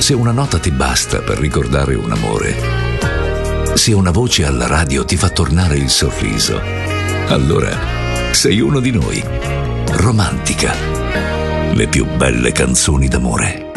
Se una nota ti basta per ricordare un amore, se una voce alla radio ti fa tornare il sorriso, allora sei uno di noi. Romantica. Le più belle canzoni d'amore.